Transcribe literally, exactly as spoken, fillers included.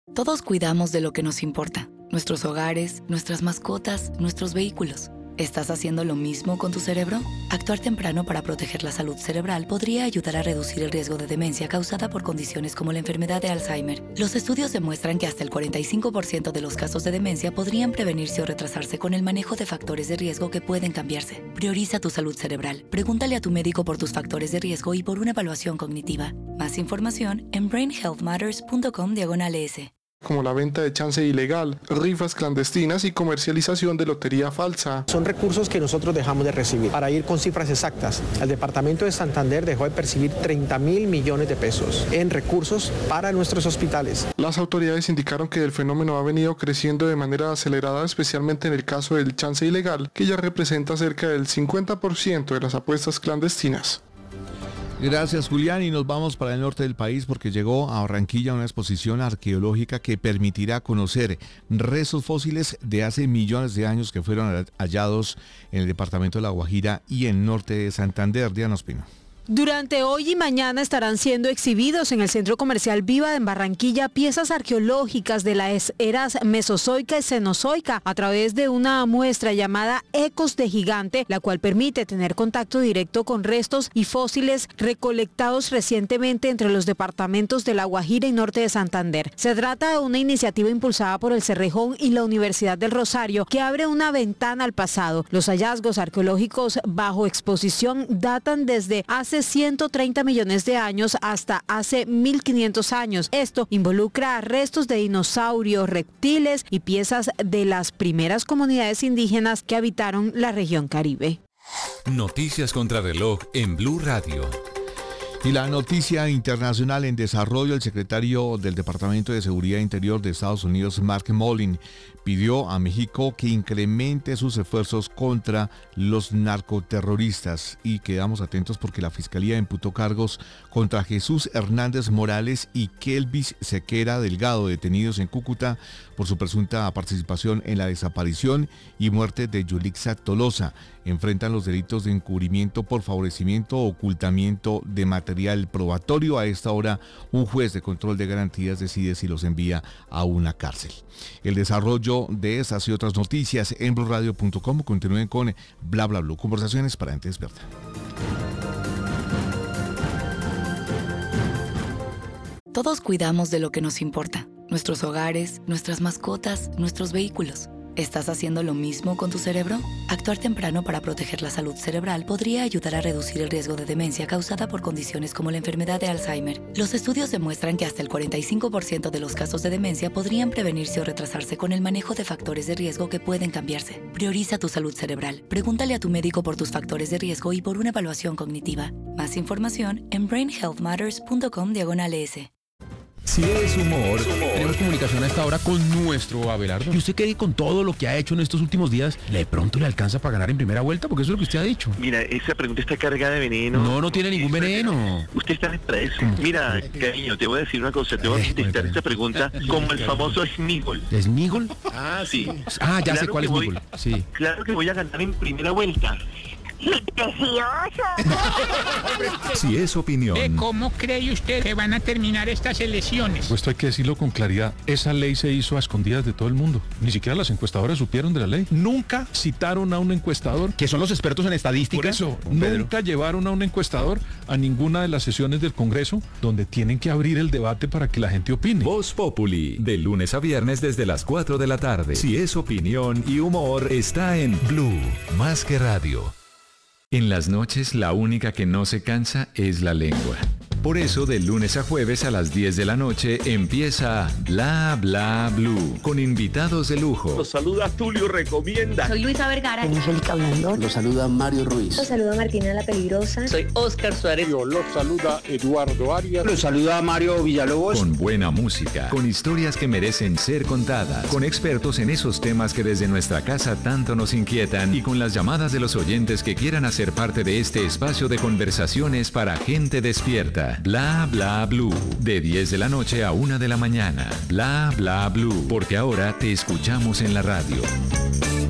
Todos cuidamos de lo que nos importa: nuestros hogares, nuestras mascotas, nuestros vehículos. ¿Estás haciendo lo mismo con tu cerebro? Actuar temprano para proteger la salud cerebral podría ayudar a reducir el riesgo de demencia causada por condiciones como la enfermedad de Alzheimer. Los estudios demuestran que hasta el cuarenta y cinco por ciento de los casos de demencia podrían prevenirse o retrasarse con el manejo de factores de riesgo que pueden cambiarse. Prioriza tu salud cerebral. Pregúntale a tu médico por tus factores de riesgo y por una evaluación cognitiva. Más información en brain health matters punto com diagonal es. Como la venta de chance ilegal, rifas clandestinas y comercialización de lotería falsa. Son recursos que nosotros dejamos de recibir. Para ir con cifras exactas, el departamento de Santander dejó de percibir treinta mil millones de pesos en recursos para nuestros hospitales. Las autoridades indicaron que el fenómeno ha venido creciendo de manera acelerada, especialmente en el caso del chance ilegal, que ya representa cerca del cincuenta por ciento de las apuestas clandestinas. Gracias, Julián, y nos vamos para el norte del país porque llegó a Barranquilla una exposición arqueológica que permitirá conocer restos fósiles de hace millones de años que fueron hallados en el departamento de La Guajira y en el norte de Santander. Diana Ospino. Durante hoy y mañana estarán siendo exhibidos en el Centro Comercial Viva en Barranquilla piezas arqueológicas de las eras Mesozoica y Cenozoica a través de una muestra llamada Ecos de Gigante, la cual permite tener contacto directo con restos y fósiles recolectados recientemente entre los departamentos de La Guajira y norte de Santander. Se trata de una iniciativa impulsada por el Cerrejón y la Universidad del Rosario que abre una ventana al pasado. Los hallazgos arqueológicos bajo exposición datan desde hace ciento treinta millones de años hasta hace mil quinientos años. Esto involucra restos de dinosaurios, reptiles y piezas de las primeras comunidades indígenas que habitaron la región Caribe. Noticias contra reloj en Blue Radio. Y la noticia internacional en desarrollo: el secretario del Departamento de Seguridad Interior de Estados Unidos, Mark Mollin, pidió a México que incremente sus esfuerzos contra los narcoterroristas. Y quedamos atentos porque la Fiscalía imputó cargos contra Jesús Hernández Morales y Kelvis Sequera Delgado, detenidos en Cúcuta por su presunta participación en la desaparición y muerte de Yulixa Tolosa. Enfrentan los delitos de encubrimiento por favorecimiento o ocultamiento de material probatorio. A esta hora, un juez de control de garantías decide si los envía a una cárcel. El desarrollo de estas y otras noticias en blue radio punto com. Continúen con Bla Bla Blue, conversaciones para gente despierta. Todos cuidamos de lo que nos importa: nuestros hogares, nuestras mascotas, nuestros vehículos. ¿Estás haciendo lo mismo con tu cerebro? Actuar temprano para proteger la salud cerebral podría ayudar a reducir el riesgo de demencia causada por condiciones como la enfermedad de Alzheimer. Los estudios demuestran que hasta el cuarenta y cinco por ciento de los casos de demencia podrían prevenirse o retrasarse con el manejo de factores de riesgo que pueden cambiarse. Prioriza tu salud cerebral. Pregúntale a tu médico por tus factores de riesgo y por una evaluación cognitiva. Más información en brain health matters punto com diagonal es. Si es humor, tenemos comunicación a esta hora con nuestro Abelardo. ¿Y usted cree que con todo lo que ha hecho en estos últimos días, de pronto le alcanza para ganar en primera vuelta? Porque eso es lo que usted ha dicho. Mira, esa pregunta está cargada de veneno. No, no tiene ningún veneno. Usted está preso. Mira, cariño, te voy a decir una cosa. Te voy a contestar esta pregunta como el famoso Smigol. ¿Smigol? Ah, sí. Ah, ya claro sé cuál es Smigol. Sí. Claro que voy a ganar en primera vuelta. Si es opinión. ¿Eh, ¿Cómo cree usted que van a terminar estas elecciones? Pues esto hay que decirlo con claridad. Esa ley se hizo a escondidas de todo el mundo. Ni siquiera las encuestadoras supieron de la ley. Nunca citaron a un encuestador. Que son los expertos en estadística. Por eso, Pedro. nunca llevaron a un encuestador a ninguna de las sesiones del Congreso donde tienen que abrir el debate para que la gente opine. Voz Populi, de lunes a viernes desde las cuatro de la tarde. Si es opinión y humor, está en Blue, más que radio. En las noches, la única que no se cansa es la lengua. Por eso, de lunes a jueves a las diez de la noche empieza Bla Bla Blue, con invitados de lujo. Los saluda Tulio Recomienda. Soy Luisa Vergara. Angélica Blandón. Los saluda Mario Ruiz. Los saluda Martina La Peligrosa. Soy Oscar Suárez. Los saluda Eduardo Arias. Los saluda Mario Villalobos. Con buena música, con historias que merecen ser contadas, con expertos en esos temas que desde nuestra casa tanto nos inquietan y con las llamadas de los oyentes que quieran hacer parte de este espacio de conversaciones para gente despierta. Bla Bla Blue, de diez de la noche a una de la mañana. Bla Bla Blue, porque ahora te escuchamos en la radio.